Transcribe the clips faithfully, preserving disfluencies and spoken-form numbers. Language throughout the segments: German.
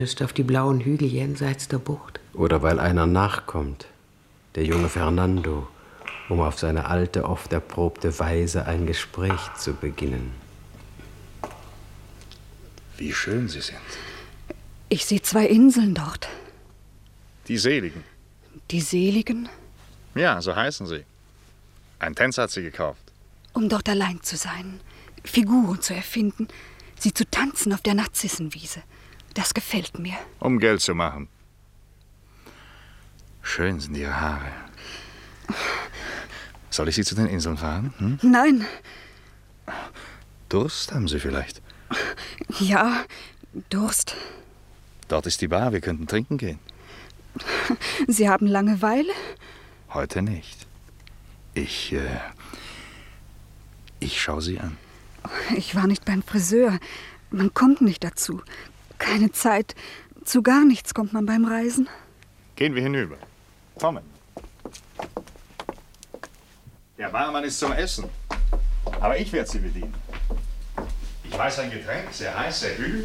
ist auf die blauen Hügel jenseits der Bucht. Oder weil einer nachkommt, der junge Fernando, um auf seine alte, oft erprobte Weise ein Gespräch zu beginnen. Wie schön Sie sind. Ich sehe zwei Inseln dort. Die Seligen. Die Seligen? Ja, so heißen sie. Ein Tänzer hat sie gekauft. Um dort allein zu sein, Figuren zu erfinden, sie zu tanzen auf der Narzissenwiese. Das gefällt mir. Um Geld zu machen. Schön sind Ihre Haare. Soll ich Sie zu den Inseln fahren? Hm? Nein. Durst haben Sie vielleicht? Ja, Durst. Dort ist die Bar, wir könnten trinken gehen. Sie haben Langeweile? Heute nicht. Ich, äh, ich schaue Sie an. Ich war nicht beim Friseur. Man kommt nicht dazu. Keine Zeit. Zu gar nichts kommt man beim Reisen. Gehen wir hinüber. Kommen. Der Barmann ist zum Essen. Aber ich werde Sie bedienen. Ich weiß ein Getränk, sehr heiß, sehr kühl.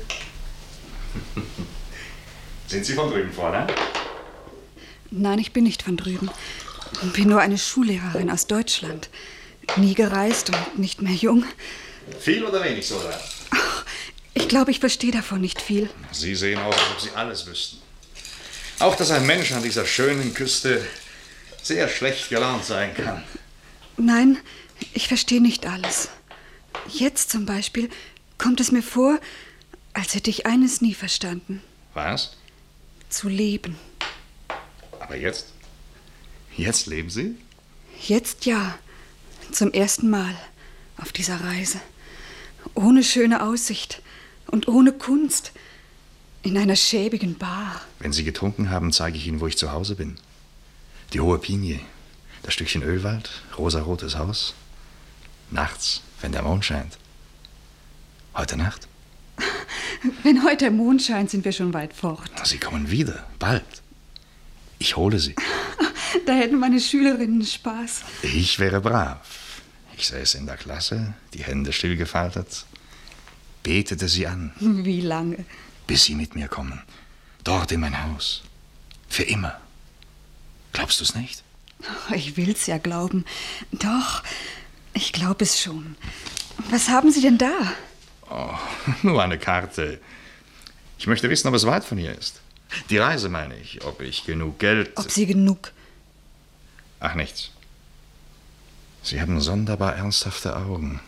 Sind Sie von drüben, Fräulein? Nein, ich bin nicht von drüben. Ich bin nur eine Schullehrerin aus Deutschland. Nie gereist und nicht mehr jung. Viel oder wenig, Sola? Ach, ich glaube, ich verstehe davon nicht viel. Sie sehen aus, als ob Sie alles wüssten. Auch, dass ein Mensch an dieser schönen Küste sehr schlecht gelaunt sein kann. Nein, ich verstehe nicht alles. Jetzt zum Beispiel kommt es mir vor, als hätte ich eines nie verstanden. Was? Zu leben. Aber jetzt? Jetzt leben Sie? Jetzt ja. Zum ersten Mal auf dieser Reise. Ohne schöne Aussicht und ohne Kunst. In einer schäbigen Bar. Wenn Sie getrunken haben, zeige ich Ihnen, wo ich zu Hause bin. Die hohe Pinie, das Stückchen Ölwald, rosarotes Haus. Nachts, wenn der Mond scheint. Heute Nacht? Wenn heute der Mond scheint, sind wir schon weit fort. Sie kommen wieder, bald. Ich hole Sie. Da hätten meine Schülerinnen Spaß. Ich wäre brav. Ich säße in der Klasse, die Hände still gefaltet, betete sie an. Wie lange? Bis Sie mit mir kommen. Dort in mein Haus. Für immer. Glaubst du es nicht? Ich will's ja glauben. Doch, ich glaube es schon. Was haben Sie denn da? Oh, nur eine Karte. Ich möchte wissen, ob es weit von hier ist. Die Reise meine ich, ob ich genug Geld... Ob Sie genug... Ach, nichts. Sie haben sonderbar ernsthafte Augen.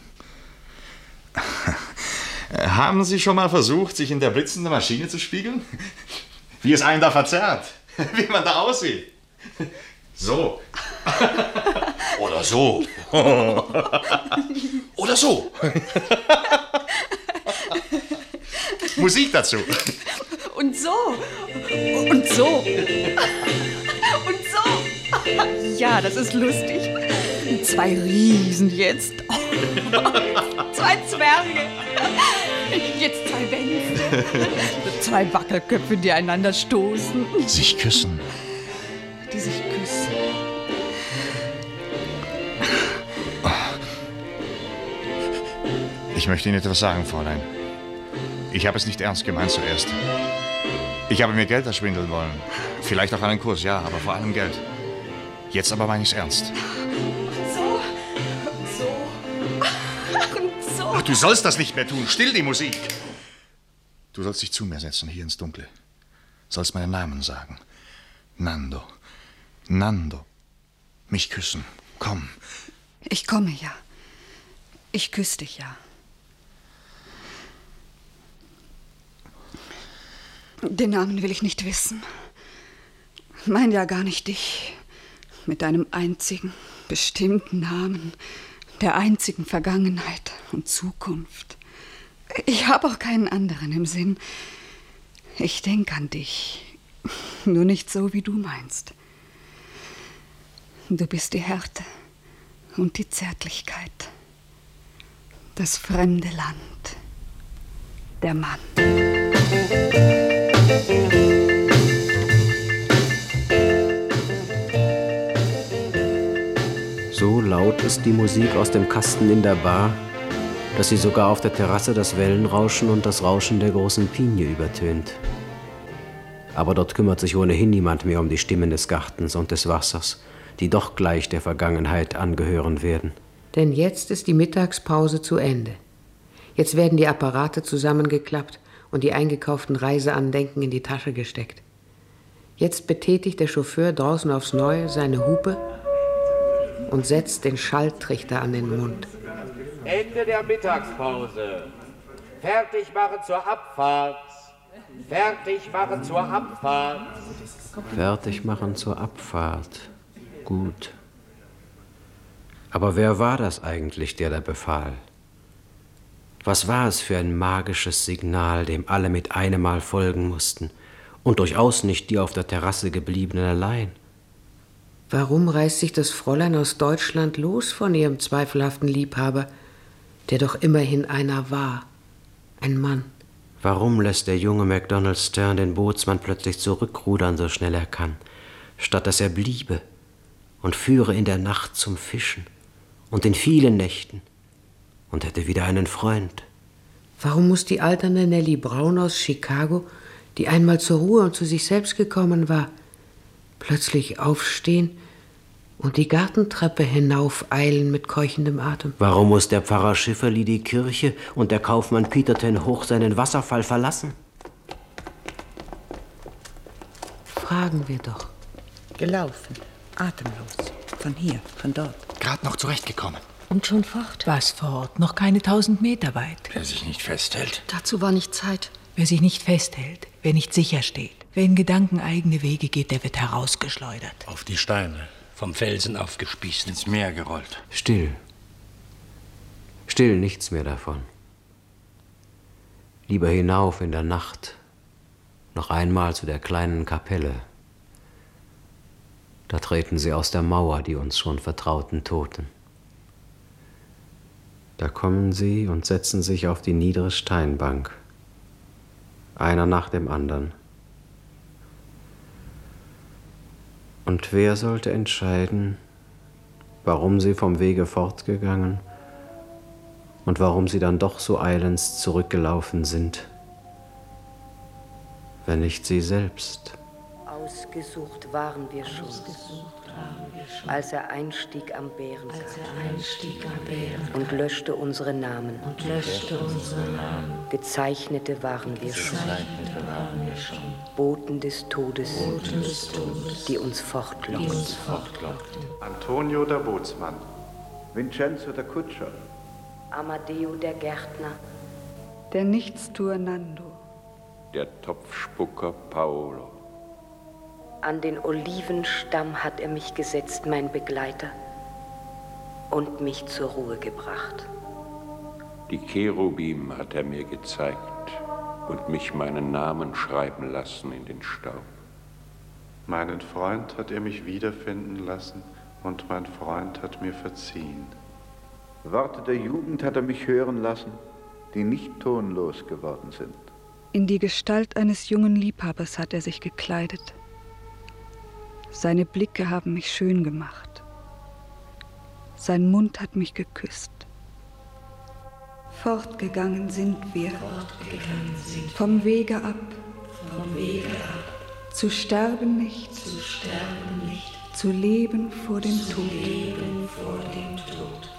Haben Sie schon mal versucht, sich in der blitzenden Maschine zu spiegeln? Wie es einen da verzerrt. Wie man da aussieht. So. Oder so. Oder so. Musik dazu. Und so. Und so. Und so. Ja, das ist lustig. Zwei Riesen jetzt. Zwei Zwerge. Jetzt zwei Wände. Zwei Wackelköpfe, die einander stoßen. Sich küssen. Die sich küssen. Ich möchte Ihnen etwas sagen, Fräulein. Ich habe es nicht ernst gemeint zuerst. Ich habe mir Geld erschwindeln wollen. Vielleicht auch einen Kurs, ja, aber vor allem Geld. Jetzt aber meine ich es ernst. So. So. Und so. Ach, du sollst das nicht mehr tun. Still die Musik. Du sollst dich zu mir setzen, hier ins Dunkle. Sollst meinen Namen sagen. Nando. Nando. Mich küssen. Komm. Ich komme ja. Ich küsse dich ja. Den Namen will ich nicht wissen. Mein ja gar nicht dich. Mit deinem einzigen, bestimmten Namen, der einzigen Vergangenheit und Zukunft. Ich habe auch keinen anderen im Sinn. Ich denke an dich, nur nicht so, wie du meinst. Du bist die Härte und die Zärtlichkeit, das fremde Land, der Mann. So laut ist die Musik aus dem Kasten in der Bar, dass sie sogar auf der Terrasse das Wellenrauschen und das Rauschen der großen Pinie übertönt. Aber dort kümmert sich ohnehin niemand mehr um die Stimmen des Gartens und des Wassers, die doch gleich der Vergangenheit angehören werden. Denn jetzt ist die Mittagspause zu Ende. Jetzt werden die Apparate zusammengeklappt und die eingekauften Reiseandenken in die Tasche gesteckt. Jetzt betätigt der Chauffeur draußen aufs Neue seine Hupe und setzt den Schalltrichter an den Mund. Ende der Mittagspause. Fertig machen zur Abfahrt. Fertig machen zur Abfahrt. Fertig machen zur Abfahrt. Gut. Aber wer war das eigentlich, der da befahl? Was war es für ein magisches Signal, dem alle mit einem Mal folgen mussten? Und durchaus nicht die auf der Terrasse gebliebenen allein. Warum reißt sich das Fräulein aus Deutschland los von ihrem zweifelhaften Liebhaber, der doch immerhin einer war, ein Mann? Warum lässt der junge Macdonald Stern den Bootsmann plötzlich zurückrudern, so schnell er kann, statt dass er bliebe und führe in der Nacht zum Fischen und in vielen Nächten und hätte wieder einen Freund? Warum muss die alternde Nellie Brown aus Chicago, die einmal zur Ruhe und zu sich selbst gekommen war, plötzlich aufstehen und die Gartentreppe hinaufeilen mit keuchendem Atem? Warum muss der Pfarrer Schifferli die Kirche und der Kaufmann Peter ten Hoch seinen Wasserfall verlassen? Fragen wir doch. Gelaufen, atemlos, von hier, von dort. Gerade noch zurechtgekommen. Und schon fort. Was fort? Noch keine tausend Meter weit. Wer sich nicht festhält. Dazu war nicht Zeit. Wer sich nicht festhält, wer nicht sicher steht, wer in Gedanken eigene Wege geht, der wird herausgeschleudert. Auf die Steine, vom Felsen aufgespießt. Ins Meer gerollt. Still. Still, nichts mehr davon. Lieber hinauf in der Nacht, noch einmal zu der kleinen Kapelle. Da treten sie aus der Mauer, die uns schon vertrauten Toten. Da kommen sie und setzen sich auf die niedere Steinbank. Einer nach dem anderen. Und wer sollte entscheiden, warum sie vom Wege fortgegangen und warum sie dann doch so eilends zurückgelaufen sind, wenn nicht sie selbst? Ausgesucht waren wir schon, als er einstieg am Bärensee und löschte unsere Namen. Gezeichnete waren wir schon, Boten des Todes, die uns fortlockten. Antonio der Bootsmann, Vincenzo der Kutscher, Amadeo der Gärtner, Der Nichtstuer Nando, der Topfspucker Paolo. An den Olivenstamm hat er mich gesetzt, mein Begleiter, und mich zur Ruhe gebracht. Die Cherubim hat er mir gezeigt und mich meinen Namen schreiben lassen in den Staub. Meinen Freund hat er mich wiederfinden lassen und mein Freund hat mir verziehen. Worte der Jugend hat er mich hören lassen, die nicht tonlos geworden sind. In die Gestalt eines jungen Liebhabers hat er sich gekleidet. Seine Blicke haben mich schön gemacht. Sein Mund hat mich geküsst. Fortgegangen sind wir, Fortgegangen sind vom Wege ab, vom Wege ab. Zu sterben nicht, zu sterben nicht, zu leben vor dem zu Tod. Leben vor dem Tod.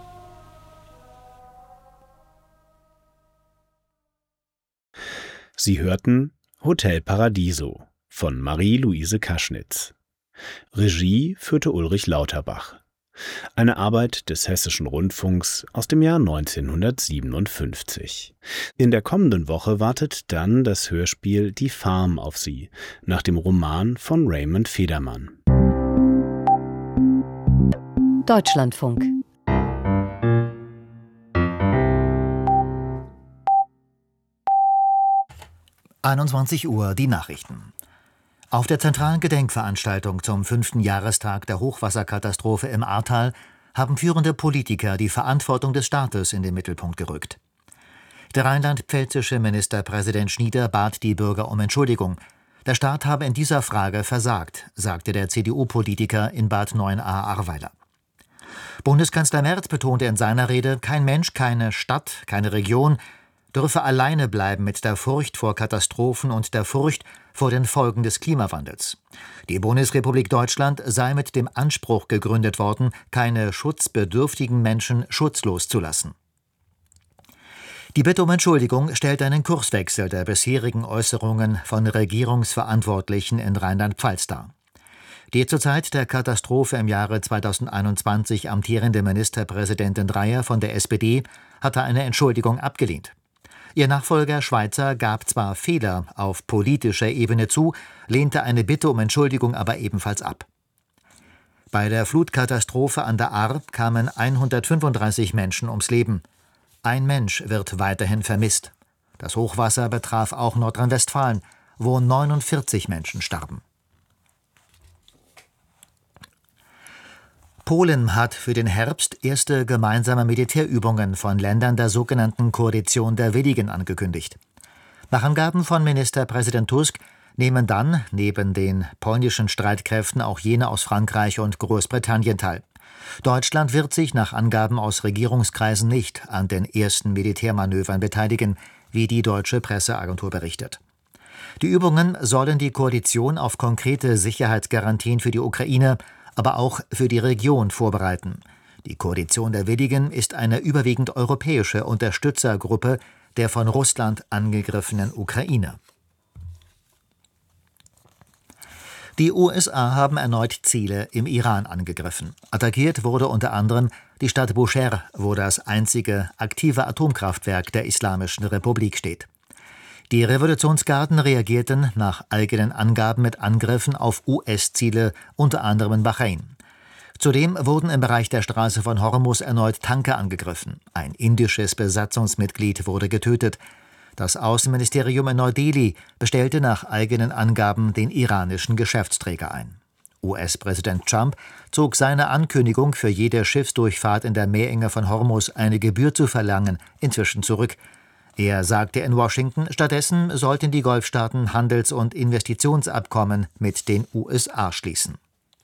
Sie hörten Hotel Paradiso von Marie-Louise Kaschnitz. Regie führte Ulrich Lauterbach. Eine Arbeit des Hessischen Rundfunks aus dem Jahr neunzehnhundertsiebenundfünfzig. In der kommenden Woche wartet dann das Hörspiel Die Farm auf Sie, nach dem Roman von Raymond Federmann. Deutschlandfunk. einundzwanzig Uhr, die Nachrichten. Auf der zentralen Gedenkveranstaltung zum fünften Jahrestag der Hochwasserkatastrophe im Ahrtal haben führende Politiker die Verantwortung des Staates in den Mittelpunkt gerückt. Der rheinland-pfälzische Ministerpräsident Schnieder bat die Bürger um Entschuldigung. Der Staat habe in dieser Frage versagt, sagte der C D U-Politiker in Bad Neuenahr-Ahrweiler. Bundeskanzler Merz betonte in seiner Rede, kein Mensch, keine Stadt, keine Region dürfe alleine bleiben mit der Furcht vor Katastrophen und der Furcht vor den Folgen des Klimawandels. Die Bundesrepublik Deutschland sei mit dem Anspruch gegründet worden, keine schutzbedürftigen Menschen schutzlos zu lassen. Die Bitte um Entschuldigung stellt einen Kurswechsel der bisherigen Äußerungen von Regierungsverantwortlichen in Rheinland-Pfalz dar. Die zur Zeit der Katastrophe im Jahre zweitausendeinundzwanzig amtierende Ministerpräsidentin Dreyer von der S P D hatte eine Entschuldigung abgelehnt. Ihr Nachfolger Schweizer gab zwar Fehler auf politischer Ebene zu, lehnte eine Bitte um Entschuldigung aber ebenfalls ab. Bei der Flutkatastrophe an der Ahr kamen hundertfünfunddreißig Menschen ums Leben. Ein Mensch wird weiterhin vermisst. Das Hochwasser betraf auch Nordrhein-Westfalen, wo neunundvierzig Menschen starben. Polen hat für den Herbst erste gemeinsame Militärübungen von Ländern der sogenannten Koalition der Willigen angekündigt. Nach Angaben von Ministerpräsident Tusk nehmen dann neben den polnischen Streitkräften auch jene aus Frankreich und Großbritannien teil. Deutschland wird sich nach Angaben aus Regierungskreisen nicht an den ersten Militärmanövern beteiligen, wie die deutsche Presseagentur berichtet. Die Übungen sollen die Koalition auf konkrete Sicherheitsgarantien für die Ukraine, aber auch für die Region vorbereiten. Die Koalition der Willigen ist eine überwiegend europäische Unterstützergruppe der von Russland angegriffenen Ukraine. Die U S A haben erneut Ziele im Iran angegriffen. Attackiert wurde unter anderem die Stadt Bushehr, wo das einzige aktive Atomkraftwerk der Islamischen Republik steht. Die Revolutionsgarden reagierten nach eigenen Angaben mit Angriffen auf U S-Ziele, unter anderem in Bahrain. Zudem wurden im Bereich der Straße von Hormuz erneut Tanker angegriffen. Ein indisches Besatzungsmitglied wurde getötet. Das Außenministerium in Neu-Delhi bestellte nach eigenen Angaben den iranischen Geschäftsträger ein. U S-Präsident Trump zog seine Ankündigung, für jede Schiffsdurchfahrt in der Meerenge von Hormuz eine Gebühr zu verlangen, inzwischen zurück. Er sagte in Washington, stattdessen sollten die Golfstaaten Handels- und Investitionsabkommen mit den U S A schließen.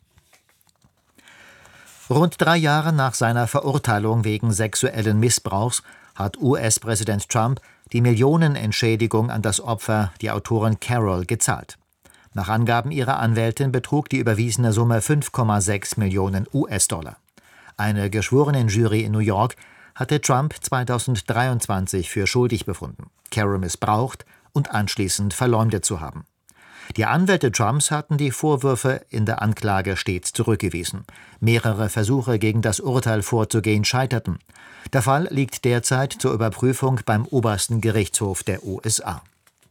Rund drei Jahre nach seiner Verurteilung wegen sexuellen Missbrauchs hat U S-Präsident Trump die Millionenentschädigung an das Opfer, die Autorin Carol, gezahlt. Nach Angaben ihrer Anwältin betrug die überwiesene Summe fünf Komma sechs Millionen U S-Dollar. Eine Geschworenenjury in New York hatte Trump zweitausenddreiundzwanzig für schuldig befunden, Carol missbraucht und anschließend verleumdet zu haben. Die Anwälte Trumps hatten die Vorwürfe in der Anklage stets zurückgewiesen. Mehrere Versuche, gegen das Urteil vorzugehen, scheiterten. Der Fall liegt derzeit zur Überprüfung beim obersten Gerichtshof der U S A.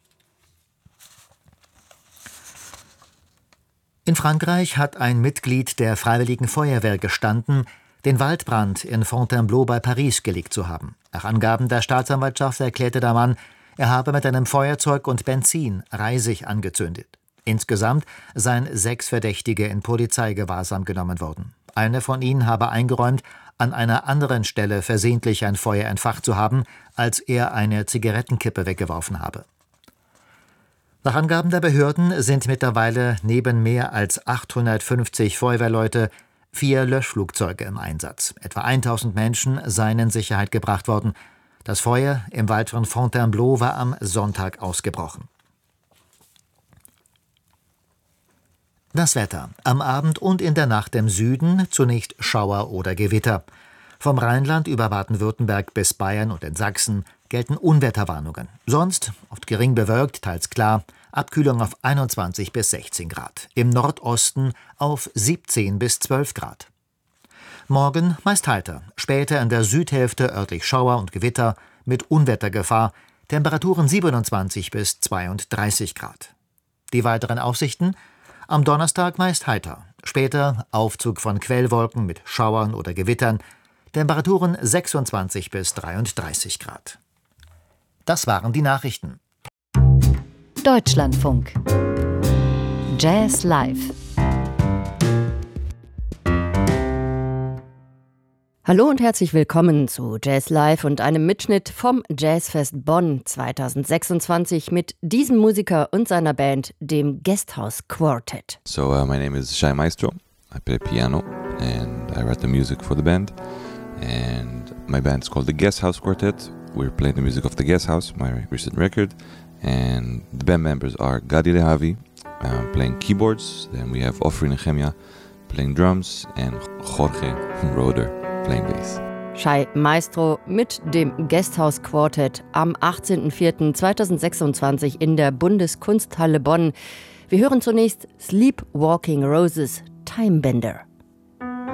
In Frankreich hat ein Mitglied der Freiwilligen Feuerwehr gestanden, den Waldbrand in Fontainebleau bei Paris gelegt zu haben. Nach Angaben der Staatsanwaltschaft erklärte der Mann, er habe mit einem Feuerzeug und Benzin Reisig angezündet. Insgesamt seien sechs Verdächtige in Polizeigewahrsam genommen worden. Einer von ihnen habe eingeräumt, an einer anderen Stelle versehentlich ein Feuer entfacht zu haben, als er eine Zigarettenkippe weggeworfen habe. Nach Angaben der Behörden sind mittlerweile neben mehr als achthundertfünfzig Feuerwehrleute vier Löschflugzeuge im Einsatz. Etwa tausend Menschen seien in Sicherheit gebracht worden. Das Feuer im Wald von Fontainebleau war am Sonntag ausgebrochen. Das Wetter. Am Abend und in der Nacht im Süden zunächst Schauer oder Gewitter. Vom Rheinland über Baden-Württemberg bis Bayern und in Sachsen gelten Unwetterwarnungen. Sonst oft gering bewölkt, teils klar. Abkühlung auf einundzwanzig bis sechzehn Grad. Im Nordosten auf siebzehn bis zwölf Grad. Morgen meist heiter. Später in der Südhälfte örtlich Schauer und Gewitter mit Unwettergefahr. Temperaturen siebenundzwanzig bis zweiunddreißig Grad. Die weiteren Aussichten: am Donnerstag meist heiter. Später Aufzug von Quellwolken mit Schauern oder Gewittern. Temperaturen sechsundzwanzig bis dreiunddreißig Grad. Das waren die Nachrichten. Deutschlandfunk. Jazz Live. Hallo und herzlich willkommen zu Jazz Live und einem Mitschnitt vom Jazzfest Bonn zweitausendsechsundzwanzig mit diesem Musiker und seiner Band, dem Guesthouse Quartet. So uh, my name is Shai Maestro. I play piano and I write the music for the band. And my band is called the Guesthouse Quartet. We're playing the music of The Guest House, my recent record. And the band members are Gadi Lehavi, uh, playing keyboards. Then we have Ofri Nehemia playing drums and Jorge Roder playing bass. Shai Maestro mit dem Guesthouse Quartet am achtzehnten vierten zweitausendsechsundzwanzig in der Bundeskunsthalle Bonn. Wir hören zunächst Sleepwalking Roses, Timebender.